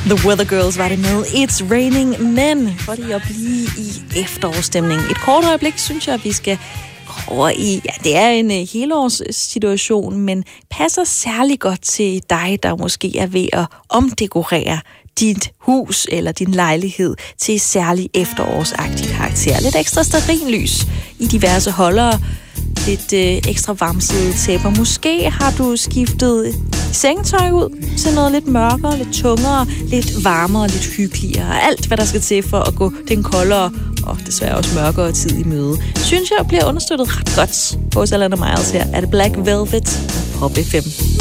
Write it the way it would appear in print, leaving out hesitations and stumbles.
The Weather Girls var det med It's Raining Men, for lige at blive i efterårsstemning. Et kort øjeblik, synes jeg, vi skal over i, ja, det er en helårssituation, men passer særlig godt til dig, der måske er ved at omdekorere dit hus eller din lejlighed til særlig efterårsagtig karakter. Lidt ekstra stearinlys i diverse holdere, lidt ekstra varmsede tæpper. Måske har du skiftet sengetøj ud til noget lidt mørkere, lidt tungere, lidt varmere, lidt hyggeligere. Alt, hvad der skal til for at gå den koldere og desværre også mørkere tid i møde, synes jeg bliver understøttet ret godt hos Alana Miles her. Er det Black Velvet på Pop FM.